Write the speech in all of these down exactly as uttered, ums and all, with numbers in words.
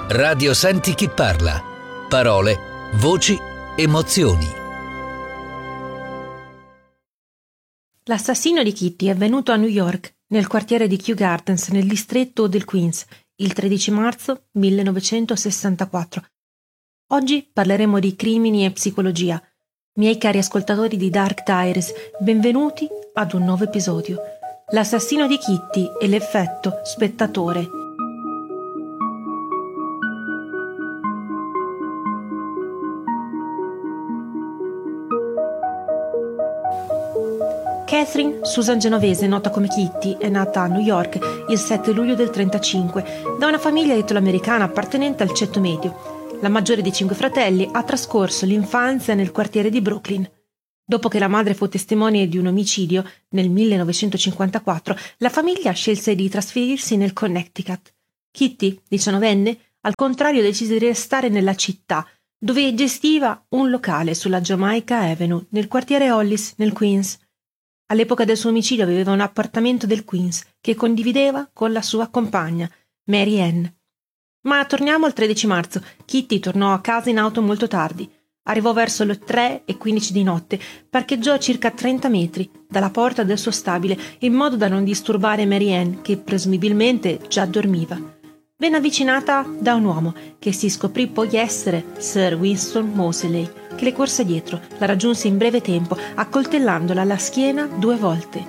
Radio Senti chi parla. Parole, voci, emozioni. L'assassinio di Kitty è avvenuto a New York, nel quartiere di Kew Gardens, nel distretto del Queens, il tredici marzo millenovecentosessantaquattro. Oggi parleremo di crimini e psicologia. Miei cari ascoltatori di Dark Diaries, benvenuti ad un nuovo episodio. L'assassino di Kitty e l'effetto spettatore. Catherine Susan Genovese, nota come Kitty, è nata a New York il sette luglio del trentacinque da una famiglia italo-americana appartenente al ceto medio. La maggiore dei cinque fratelli ha trascorso l'infanzia nel quartiere di Brooklyn. Dopo che la madre fu testimone di un omicidio nel millenovecentocinquantaquattro, la famiglia scelse di trasferirsi nel Connecticut. Kitty, diciannovenne, al contrario decise di restare nella città, dove gestiva un locale sulla Jamaica Avenue, nel quartiere Hollis, nel Queens. All'epoca del suo omicidio aveva un appartamento del Queens che condivideva con la sua compagna, Mary Ann. Ma torniamo al tredici marzo. Kitty tornò a casa in auto molto tardi. Arrivò verso le tre e quindici di notte, parcheggiò a circa trenta metri dalla porta del suo stabile in modo da non disturbare Mary Ann, che presumibilmente già dormiva. Venne avvicinata da un uomo, che si scoprì poi essere Sir Winston Moseley, che le corse dietro, la raggiunse in breve tempo, accoltellandola alla schiena due volte.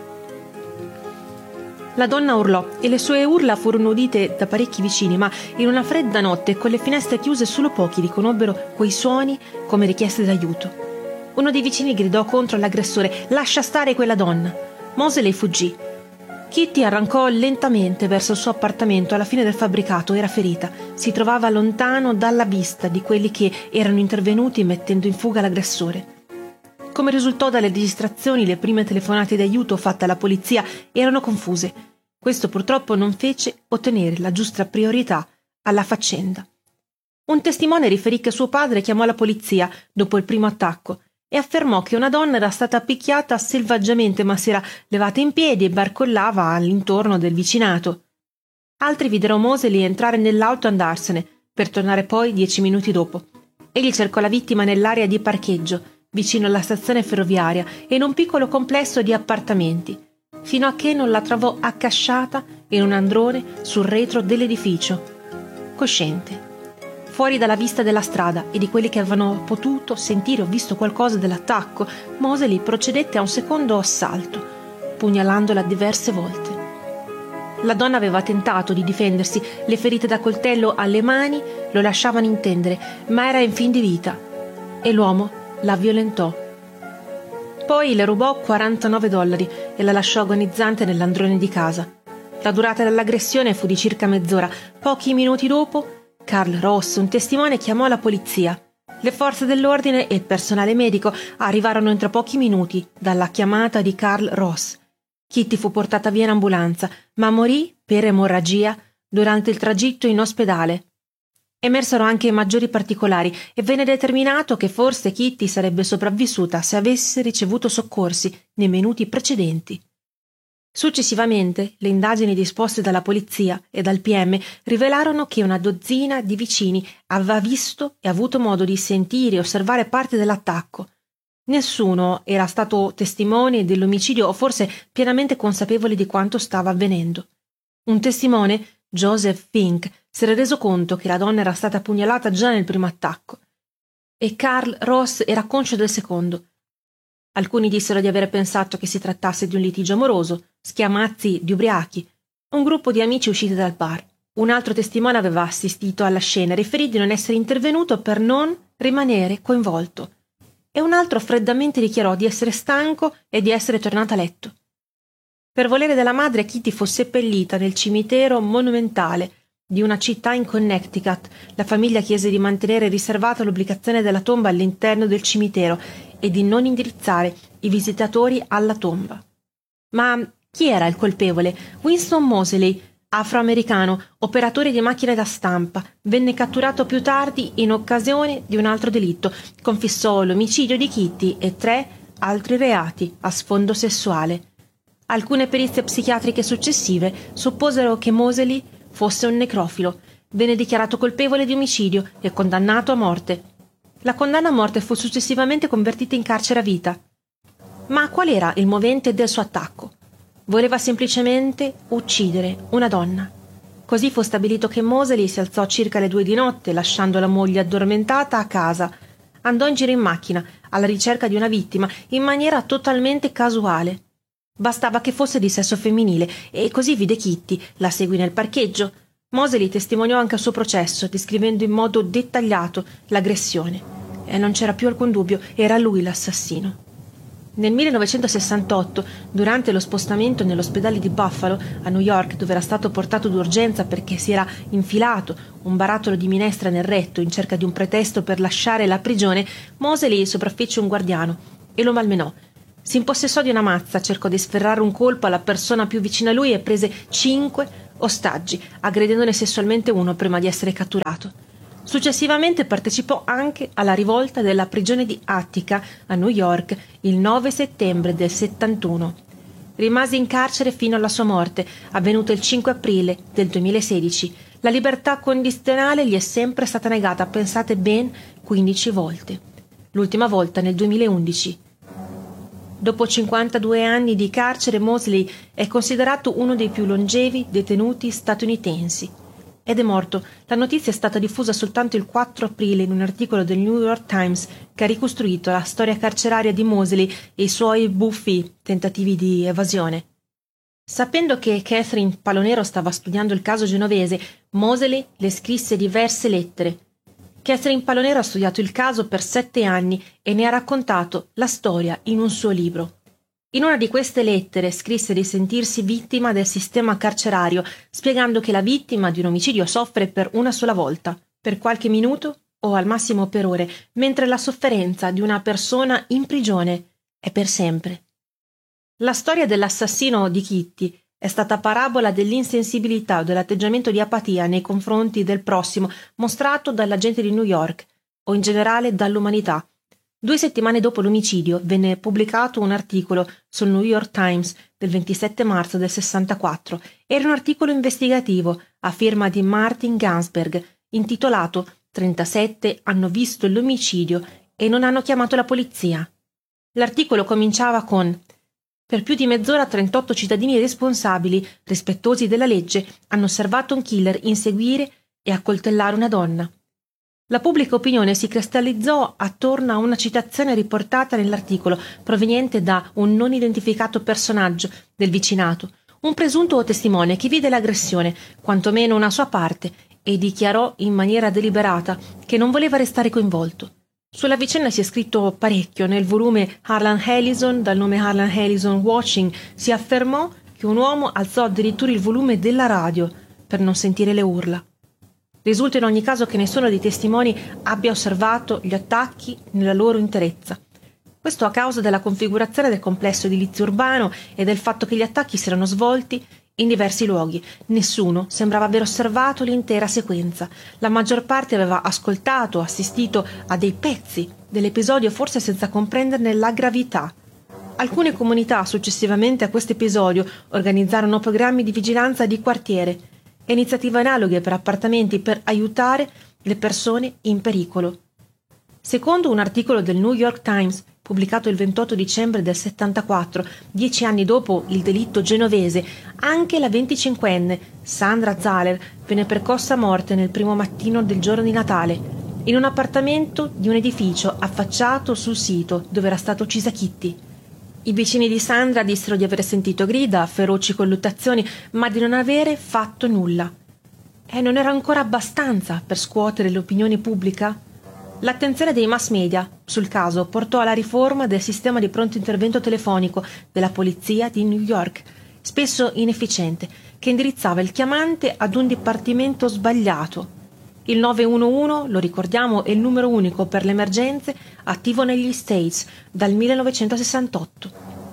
La donna urlò e le sue urla furono udite da parecchi vicini, ma in una fredda notte, con le finestre chiuse, solo pochi riconobbero quei suoni come richieste d'aiuto. Uno dei vicini gridò contro l'aggressore: «Lascia stare quella donna!» Moseley fuggì. Kitty arrancò lentamente verso il suo appartamento. Alla fine del fabbricato era ferita. Si trovava lontano dalla vista di quelli che erano intervenuti mettendo in fuga l'aggressore. Come risultò dalle registrazioni, le prime telefonate d'aiuto fatte alla polizia erano confuse. Questo purtroppo non fece ottenere la giusta priorità alla faccenda. Un testimone riferì che suo padre chiamò la polizia dopo il primo attacco e affermò che una donna era stata picchiata selvaggiamente, ma si era levata in piedi e barcollava all'intorno del vicinato. Altri videro Moseley entrare nell'auto e andarsene, per tornare poi dieci minuti dopo. Egli cercò la vittima nell'area di parcheggio, vicino alla stazione ferroviaria e in un piccolo complesso di appartamenti, fino a che non la trovò accasciata in un androne sul retro dell'edificio, cosciente. Fuori dalla vista della strada e di quelli che avevano potuto sentire o visto qualcosa dell'attacco, Moseley procedette a un secondo assalto, pugnalandola diverse volte. La donna aveva tentato di difendersi, le ferite da coltello alle mani lo lasciavano intendere, ma era in fin di vita e l'uomo la violentò. Poi le rubò quarantanove dollari e la lasciò agonizzante nell'androne di casa. La durata dell'aggressione fu di circa mezz'ora. Pochi minuti dopo Carl Ross, un testimone, chiamò la polizia. Le forze dell'ordine e il personale medico arrivarono entro pochi minuti dalla chiamata di Carl Ross. Kitty fu portata via in ambulanza, ma morì per emorragia durante il tragitto in ospedale. Emersero anche maggiori particolari e venne determinato che forse Kitty sarebbe sopravvissuta se avesse ricevuto soccorsi nei minuti precedenti. Successivamente, le indagini disposte dalla polizia e dal P M rivelarono che una dozzina di vicini aveva visto e avuto modo di sentire e osservare parte dell'attacco. Nessuno era stato testimone dell'omicidio o forse pienamente consapevole di quanto stava avvenendo. Un testimone, Joseph Fink, si era reso conto che la donna era stata pugnalata già nel primo attacco e Carl Ross era conscio del secondo. Alcuni dissero di aver pensato che si trattasse di un litigio amoroso, schiamazzi di ubriachi, un gruppo di amici usciti dal bar. Un altro testimone aveva assistito alla scena e riferì di non essere intervenuto per non rimanere coinvolto. E un altro freddamente dichiarò di essere stanco e di essere tornato a letto. Per volere della madre, Kitty fu seppellita nel cimitero monumentale di una città in Connecticut. La famiglia chiese di mantenere riservata l'ubicazione della tomba all'interno del cimitero e di non indirizzare i visitatori alla tomba. Ma chi era il colpevole? Winston Moseley, afroamericano, operatore di macchine da stampa, venne catturato più tardi in occasione di un altro delitto. Confessò l'omicidio di Kitty e tre altri reati a sfondo sessuale. Alcune perizie psichiatriche successive supposero che Moseley fosse un necrofilo. venne dichiarato colpevole di omicidio e condannato a morte. La condanna a morte fu successivamente convertita in carcere a vita. Ma qual era il movente del suo attacco? Voleva semplicemente uccidere una donna. Così fu stabilito che Moseley si alzò circa le due di notte, lasciando la moglie addormentata a casa. Andò in giro in macchina, alla ricerca di una vittima, in maniera totalmente casuale. Bastava che fosse di sesso femminile, e così vide Kitty, la seguì nel parcheggio. Moseley testimoniò anche al suo processo, descrivendo in modo dettagliato l'aggressione. E non c'era più alcun dubbio, era lui l'assassino. Nel millenovecentosessantotto, durante lo spostamento nell'ospedale di Buffalo, a New York, dove era stato portato d'urgenza perché si era infilato un barattolo di minestra nel retto in cerca di un pretesto per lasciare la prigione, Moseley sopraffece un guardiano e lo malmenò. Si impossessò di una mazza, cercò di sferrare un colpo alla persona più vicina a lui e prese cinque ostaggi, aggredendone sessualmente uno prima di essere catturato. Successivamente partecipò anche alla rivolta della prigione di Attica a New York il nove settembre del settantuno. Rimase in carcere fino alla sua morte, avvenuta il cinque aprile del duemilasedici. La libertà condizionale gli è sempre stata negata, pensate, ben quindici volte. L'ultima volta nel duemilaundici. Dopo cinquantadue anni di carcere, Moseley è considerato uno dei più longevi detenuti statunitensi. Ed è morto. La notizia è stata diffusa soltanto il quattro aprile in un articolo del New York Times che ha ricostruito la storia carceraria di Moseley e i suoi buffi tentativi di evasione. Sapendo che Catherine Palonero stava studiando il caso genovese, Moseley le scrisse diverse lettere. Catherine Palonero ha studiato il caso per sette anni e ne ha raccontato la storia in un suo libro. In una di queste lettere scrisse di sentirsi vittima del sistema carcerario, spiegando che la vittima di un omicidio soffre per una sola volta, per qualche minuto o al massimo per ore, mentre la sofferenza di una persona in prigione è per sempre. La storia dell'assassino di Kitty è stata parabola dell'insensibilità o dell'atteggiamento di apatia nei confronti del prossimo mostrato dalla gente di New York o in generale dall'umanità. Due settimane dopo l'omicidio venne pubblicato un articolo sul New York Times del ventisette marzo del sessantaquattro. Era un articolo investigativo a firma di Martin Gansberg, intitolato trentasette hanno visto l'omicidio e non hanno chiamato la polizia. L'articolo cominciava con: per più di mezz'ora trentotto cittadini responsabili, rispettosi della legge, hanno osservato un killer inseguire e accoltellare una donna. La pubblica opinione si cristallizzò attorno a una citazione riportata nell'articolo proveniente da un non identificato personaggio del vicinato, un presunto testimone che vide l'aggressione, quantomeno una sua parte, e dichiarò in maniera deliberata che non voleva restare coinvolto. Sulla vicenda si è scritto parecchio. Nel volume Harlan Ellison, dal nome Harlan Ellison Watching, si affermò che un uomo alzò addirittura il volume della radio per non sentire le urla. Risulta in ogni caso che nessuno dei testimoni abbia osservato gli attacchi nella loro interezza. Questo a causa della configurazione del complesso edilizio urbano e del fatto che gli attacchi si erano svolti in diversi luoghi. Nessuno sembrava aver osservato l'intera sequenza. La maggior parte aveva ascoltato o assistito a dei pezzi dell'episodio, forse senza comprenderne la gravità. Alcune comunità successivamente a questo episodio organizzarono programmi di vigilanza di quartiere e iniziative analoghe per appartamenti per aiutare le persone in pericolo. Secondo un articolo del New York Times pubblicato il ventotto dicembre del settantaquattro, dieci anni dopo il delitto genovese, anche la venticinquenne Sandra Zahler venne percossa a morte nel primo mattino del giorno di Natale, in un appartamento di un edificio affacciato sul sito dove era stata uccisa Kitty. I vicini di Sandra dissero di aver sentito grida, feroci colluttazioni, ma di non avere fatto nulla. E non era ancora abbastanza per scuotere l'opinione pubblica? L'attenzione dei mass media sul caso portò alla riforma del sistema di pronto intervento telefonico della polizia di New York, spesso inefficiente, che indirizzava il chiamante ad un dipartimento sbagliato. Il nove uno uno, lo ricordiamo, è il numero unico per le emergenze attivo negli States dal millenovecentosessantotto.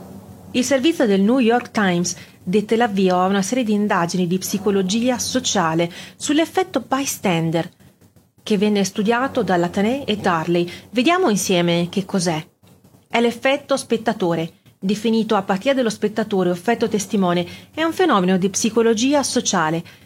Il servizio del New York Times dette l'avvio a una serie di indagini di psicologia sociale sull'effetto bystander, che venne studiato dalla Taney e Darley. Vediamo insieme che cos'è. È l'effetto spettatore, definito apatia dello spettatore o effetto testimone. È un fenomeno di psicologia sociale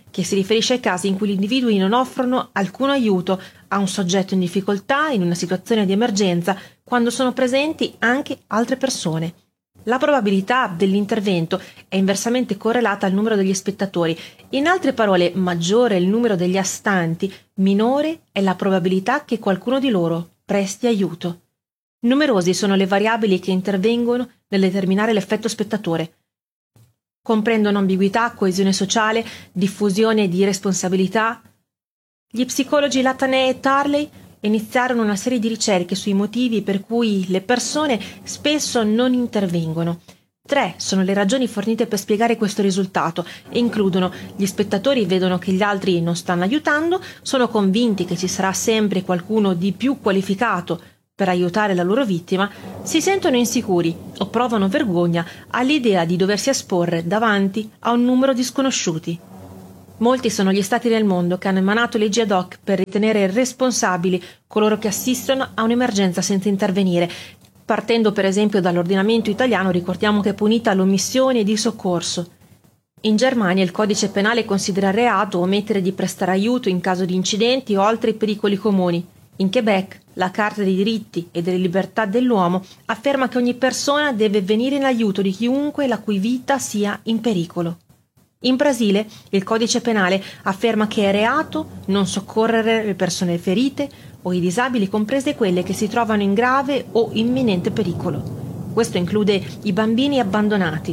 che si riferisce ai casi in cui gli individui non offrono alcun aiuto a un soggetto in difficoltà in una situazione di emergenza quando sono presenti anche altre persone. La probabilità dell'intervento è inversamente correlata al numero degli spettatori. In altre parole, maggiore è il numero degli astanti, minore è la probabilità che qualcuno di loro presti aiuto. Numerosi sono le variabili che intervengono nel determinare l'effetto spettatore. Comprendono ambiguità, coesione sociale, diffusione di responsabilità. Gli psicologi Latané e Tarley iniziarono una serie di ricerche sui motivi per cui le persone spesso non intervengono. Tre sono le ragioni fornite per spiegare questo risultato e includono: gli spettatori vedono che gli altri non stanno aiutando, sono convinti che ci sarà sempre qualcuno di più qualificato per aiutare la loro vittima, si sentono insicuri o provano vergogna all'idea di doversi esporre davanti a un numero di sconosciuti. Molti sono gli stati nel mondo che hanno emanato leggi ad hoc per ritenere responsabili coloro che assistono a un'emergenza senza intervenire. Partendo per esempio dall'ordinamento italiano, ricordiamo che è punita l'omissione di soccorso. In Germania il codice penale considera reato omettere di prestare aiuto in caso di incidenti o altri pericoli comuni. In Quebec la Carta dei diritti e delle libertà dell'uomo afferma che ogni persona deve venire in aiuto di chiunque la cui vita sia in pericolo. In Brasile il codice penale afferma che è reato non soccorrere le persone ferite o i disabili, comprese quelle che si trovano in grave o imminente pericolo. Questo include i bambini abbandonati.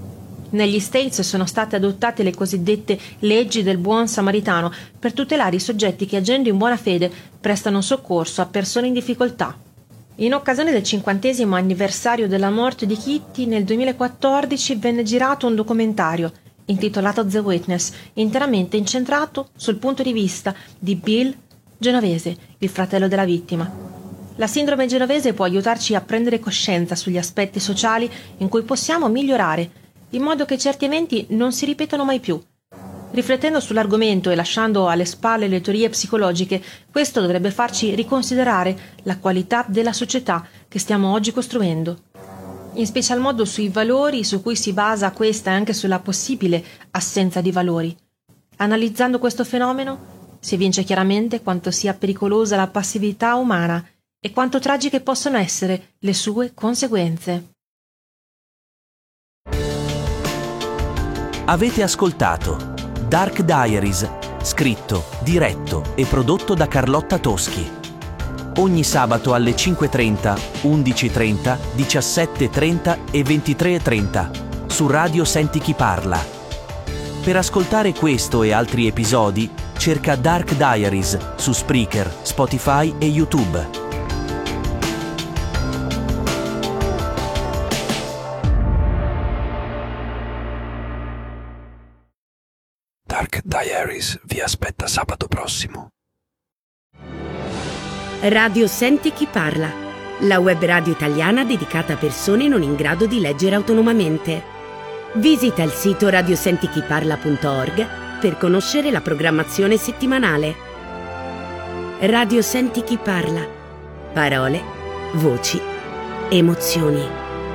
Negli States sono state adottate le cosiddette leggi del buon samaritano per tutelare i soggetti che, agendo in buona fede, prestano soccorso a persone in difficoltà. In occasione del cinquantesimo anniversario della morte di Kitty, nel duemilaquattordici venne girato un documentario intitolato The Witness, interamente incentrato sul punto di vista di Bill Genovese, il fratello della vittima. La sindrome genovese può aiutarci a prendere coscienza sugli aspetti sociali in cui possiamo migliorare, in modo che certi eventi non si ripetano mai più. Riflettendo sull'argomento e lasciando alle spalle le teorie psicologiche, questo dovrebbe farci riconsiderare la qualità della società che stiamo oggi costruendo. In special modo sui valori su cui si basa questa e anche sulla possibile assenza di valori. Analizzando questo fenomeno si evince chiaramente quanto sia pericolosa la passività umana e quanto tragiche possono essere le sue conseguenze. Avete ascoltato Dark Diaries, scritto, diretto e prodotto da Carlotta Toschi. Ogni sabato alle cinque e trenta, undici e trenta, diciassette e trenta e ventitré e trenta su Radio Senti Chi Parla. Per ascoltare questo e altri episodi, cerca Dark Diaries su Spreaker, Spotify e YouTube. Dark Diaries vi aspetta sabato prossimo. Radio Senti Chi Parla, la web radio italiana dedicata a persone non in grado di leggere autonomamente. Visita il sito radiosentichiparla punto org per conoscere la programmazione settimanale. Radio Senti Chi Parla. Parole, voci, emozioni.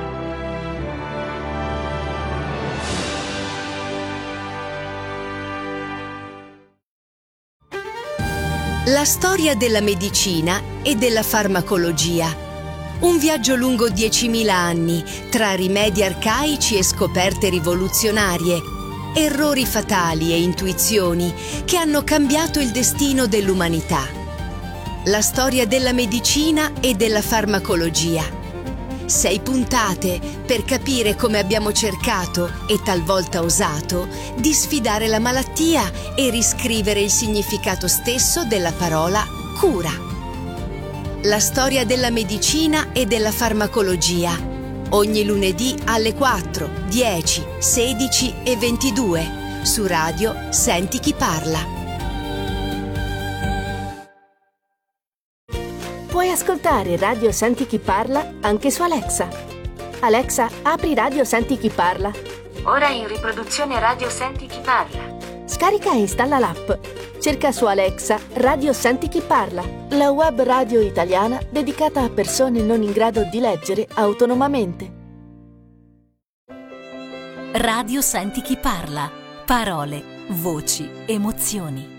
La storia della medicina e della farmacologia. Un viaggio lungo diecimila anni tra rimedi arcaici e scoperte rivoluzionarie, errori fatali e intuizioni che hanno cambiato il destino dell'umanità. La storia della medicina e della farmacologia. Sei puntate per capire come abbiamo cercato, e talvolta osato, di sfidare la malattia e riscrivere il significato stesso della parola cura. La storia della medicina e della farmacologia. Ogni lunedì alle quattro, dieci, sedici e ventidue su Radio Senti Chi Parla. Puoi ascoltare Radio Senti Chi Parla anche su Alexa. Alexa, apri Radio Senti Chi Parla. Ora in riproduzione Radio Senti Chi Parla. Scarica e installa l'app. Cerca su Alexa Radio Senti Chi Parla, la web radio italiana dedicata a persone non in grado di leggere autonomamente. Radio Senti Chi Parla. Parole, voci, emozioni.